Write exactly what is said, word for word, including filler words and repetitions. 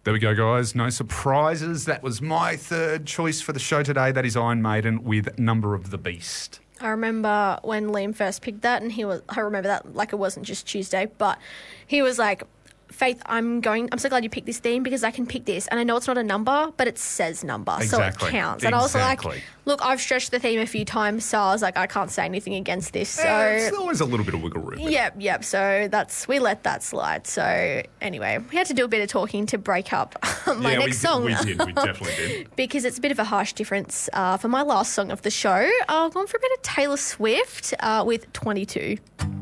There we go, guys. No surprises. That was my third choice for the show today. That is Iron Maiden with Number of the Beast. I remember when Liam first picked that, and he was, I remember that like it wasn't just Tuesday, but he was like, Faith, I'm going, I'm so glad you picked this theme because I can pick this. And I know it's not a number, but it says number, Exactly. so it counts. And I was like, Exactly. look, I've stretched the theme a few times, so I was like, I can't say anything against this. So Yeah, it's always a little bit of wiggle room. Yep, yep. So that's we let that slide. So anyway, we had to do a bit of talking to break up my yeah, next we song. Did, we did. We definitely did. Because it's a bit of a harsh difference uh, for my last song of the show. I've gone for a bit of Taylor Swift uh, with twenty-two.